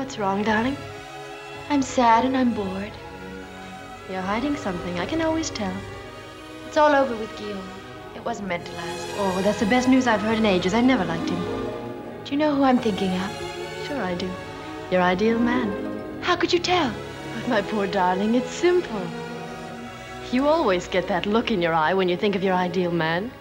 What's wrong, darling? I'm sad and I'm bored. You're hiding something. I can always tell. It's all over with Guillaume. It wasn't meant to last. Oh, that's the best news I've heard in ages. I never liked him. Do you know who I'm thinking of? Sure I do. Your ideal man. How could you tell? But my poor darling, it's simple. You always get that look in your eye when you think of your ideal man.